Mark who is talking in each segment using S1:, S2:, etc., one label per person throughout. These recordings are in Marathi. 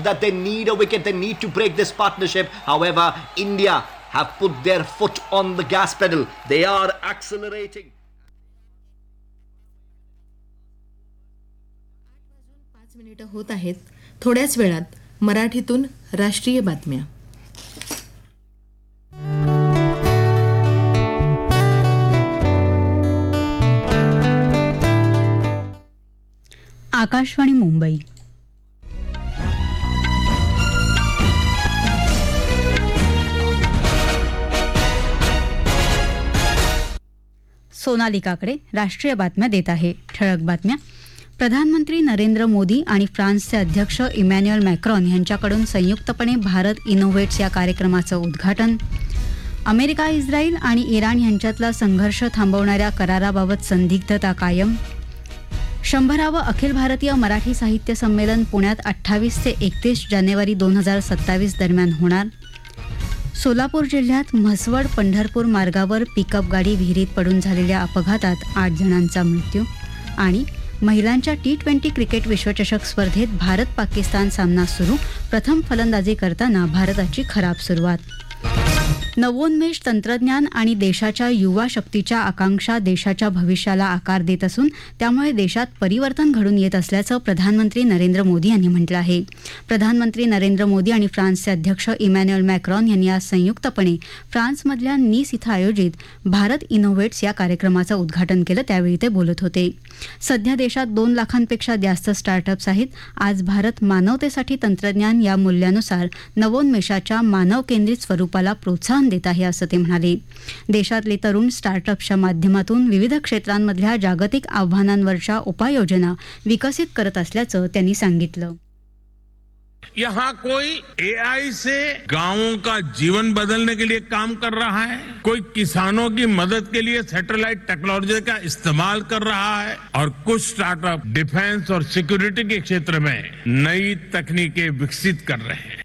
S1: that they need a wicket, they need to break this partnership. However, India have put their foot on the gas pedal. They are accelerating.
S2: 5 मिनिटं होत आहेत. थोड्याच वेळात मराठीतून राष्ट्रीय बातम्या.
S3: आकाशवाणी मुंबई. सोनालिकाकडे राष्ट्रीय बातम्या देत आहे. ठळक बातम्या. प्रधानमंत्री नरेंद्र मोदी आणि फ्रान्सचे अध्यक्ष इमॅन्युएल मॅक्रॉन यांच्याकडून संयुक्तपणे भारत इनोव्हेट्स या कार्यक्रमाचं उद्घाटन. अमेरिका, इस्रायल आणि इराण यांच्यातला संघर्ष थांबवणाऱ्या कराराबाबत संदिग्धता कायम. 100वे अखिल भारतीय मराठी साहित्य संमेलन पुण्यात 28 ते 31 जानेवारी 2027 दरम्यान होणार. सोलापूर जिल्ह्यात म्हसवड पंढरपूर मार्गावर पिकअप गाडी विहिरीत पडून झालेल्या अपघातात 8 जणांचा मृत्यू. आणि महिलांच्या T20 क्रिकेट विश्वचषक स्पर्धेत भारत पाकिस्तान सामना सुरू. प्रथम फलंदाजी करताना भारताची खराब सुरुवात. नवोन्मेष, तंत्रज्ञान आणि देशाच्या युवा शक्तीच्या आकांक्षा देशाच्या भविष्याला आकार देत असून त्यामुळे देशात परिवर्तन घडून येत असल्याचं प्रधानमंत्री नरेंद्र मोदी यांनी म्हटलं आहे. प्रधानमंत्री नरेंद्र मोदी आणि फ्रान्सचे अध्यक्ष इमॅन्युएल मॅक्रॉन यांनी आज संयुक्तपणे फ्रान्समधल्या नीस इथं आयोजित भारत इनोव्हेट्स या कार्यक्रमाचं उद्घाटन केलं. त्यावेळी ते बोलत होते. सध्या देशात 2 लाखांपेक्षा जास्त स्टार्टअप्स आहेत. आज भारत मानवतेसाठी तंत्रज्ञान या मूल्यानुसार नवोन्मेषाच्या मानव केंद्रित स्वरूपाला प्रोत्साहन देत आहे असं ते म्हणाले. देशातले तरुण स्टार्टअप्सच्या माध्यमातून विविध क्षेत्रांमधल्या जागतिक आव्हानांवरच्या उपाययोजना विकसित करत असल्याचं त्यांनी सांगितलं.
S4: यहाँ कोई एआई से गांवों का जीवन बदलने के लिए काम कर रहा है, कोई किसानों की मदद के लिए सैटेलाइट टेक्नोलॉजी का इस्तेमाल कर रहा है और कुछ स्टार्टअप डिफेंस और सिक्योरिटी के क्षेत्र में नई तकनीकें विकसित कर रहे हैं.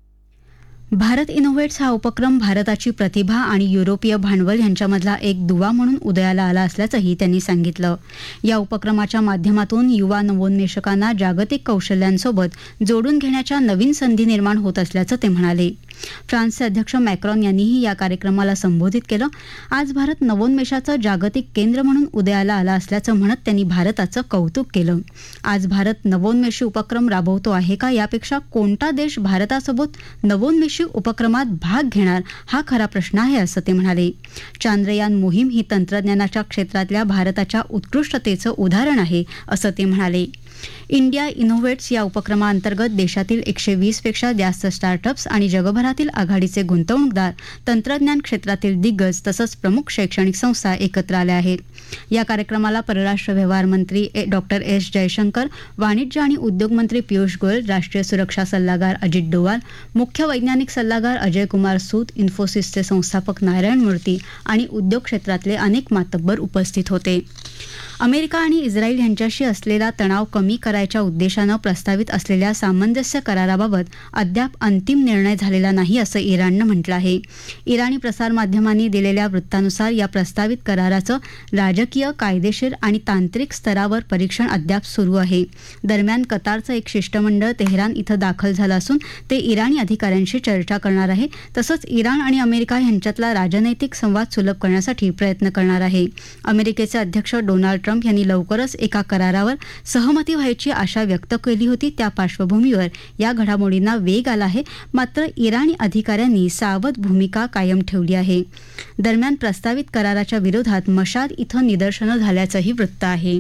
S3: भारत इनोव्हेट्स हा उपक्रम भारताची प्रतिभा आणि युरोपीय भांडवल यांच्यामधला एक दुवा म्हणून उदयाला आला असल्याचंही त्यांनी सांगितलं. या उपक्रमाच्या माध्यमातून युवा नवोन्मेषकांना जागतिक कौशल्यांसोबत जोडून घेण्याच्या नवीन संधी निर्माण होत असल्याचं ते म्हणाले. फ्रान्सचे अध्यक्ष मॅक्रॉन यांनीही या कार्यक्रमाला संबोधित केलं. आज भारत नवोन्मेषाचं जागतिक केंद्र म्हणून उदयाला आला असल्याचं म्हणत त्यांनी भारताचं कौतुक केलं. आज भारत नवोन्मेषी उपक्रम राबवतो आहे का, यापेक्षा कोणता देश भारतासोबत नवोन्मेषी उपक्रमात भाग घेणार हा खरा प्रश्न आहे असं ते म्हणाले. चांद्रयान मोहीम ही तंत्रज्ञानाच्या क्षेत्रातल्या भारताच्या उत्कृष्टतेचं उदाहरण आहे असं ते म्हणाले. इंडिया इनोव्हेट्स या उपक्रमाअंतर्गत देशातील 120 पेक्षा जास्त स्टार्टअप्स आणि जगभरातील आघाडीचे गुंतवणूकदार, तंत्रज्ञान क्षेत्रातील दिग्गज तसंच प्रमुख शैक्षणिक संस्था एकत्र आल्या आहेत. या कार्यक्रमाला परराष्ट्र व्यवहार मंत्री डॉक्टर एस जयशंकर, वाणिज्य आणि उद्योग मंत्री पियुष गोयल, राष्ट्रीय सुरक्षा सल्लागार अजित डोवाल, मुख्य वैज्ञानिक सल्लागार अजय कुमार सूद, इन्फोसिसचे संस्थापक नारायण मूर्ती आणि उद्योग क्षेत्रातले अनेक मातब्बर उपस्थित होते. अमेरिका आणि इस्रायल यांच्याशी असलेला तणाव कमी करायच्या उद्देशानं प्रस्तावित असलेल्या सामंजस्य कराराबाबत अद्याप अंतिम निर्णय झालेला नाही असं इराणनं म्हटलं आहे. इराणी प्रसारमाध्यमांनी दिलेल्या वृत्तानुसार या प्रस्तावित कराराचं राजकीय, कायदेशीर आणि तांत्रिक स्तरावर परीक्षण अद्याप सुरू आहे. दरम्यान कतारचं एक शिष्टमंडळ तेहरान इथं दाखल झालं असून ते इराणी अधिकाऱ्यांशी चर्चा करणार आहे. तसंच इराण आणि अमेरिका यांच्यातला राजनैतिक संवाद सुलभ करण्यासाठी प्रयत्न करणार आहे. अमेरिकेचे अध्यक्ष डोनाल्ड ट्रम्प यांनी लवकरच एका करारावर सहमती व्हायची आशा व्यक्त केली होती. त्या पार्श्वभूमीवर या घडामोडींना वेग आला आहे. मात्र इराणी अधिकाऱ्यांनी सावध भूमिका कायम ठेवली आहे. दरम्यान प्रस्तावित कराराच्या विरोधात मशाद इथं निदर्शनं झाल्याचंही वृत्त आहे.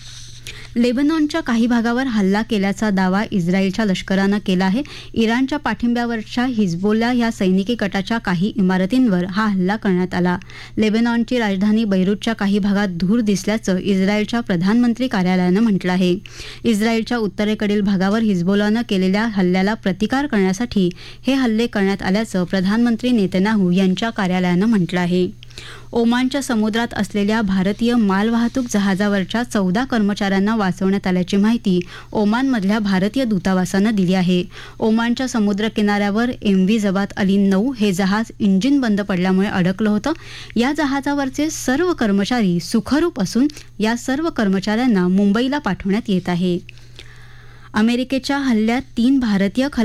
S3: लेबनॉनच्या काही भागावर हल्ला केल्याचा दावा इस्रायलच्या लष्करानं केला आहे. इराणच्या पाठिंब्यावरच्या हिजबोल्ला या सैनिकी गटाच्या काही इमारतींवर हा हल्ला करण्यात आला. लेबनॉनची राजधानी बैरूतच्या काही भागात धूर दिसल्याचं इस्रायलच्या प्रधानमंत्री कार्यालयानं म्हटलं आहे. इस्रायलच्या उत्तरेकडील भागावर हिजबोलानं केलेल्या हल्ल्याला प्रतिकार करण्यासाठी हे हल्ले करण्यात आल्याचं प्रधानमंत्री नेतन्याहू यांच्या कार्यालयानं म्हटलं आहे. ओमानच्या समुद्रात असलेल्या भारतीय मालवाहतूक जहाजावरच्या 14 कर्मचाऱ्यांना वाचवण्यात आल्याची माहिती ओमानमधल्या भारतीय दूतावासानं दिली आहे. ओमानच्या समुद्र किनाऱ्यावर MV जबात अली 9 हे जहाज इंजिन बंद पडल्यामुळे अडकलं होतं. या जहाजावरचे सर्व कर्मचारी सुखरूप असून या सर्व कर्मचाऱ्यांना मुंबईला पाठवण्यात येत आहे. अमेरिकेच्या हल्ल्यात 3 भारतीय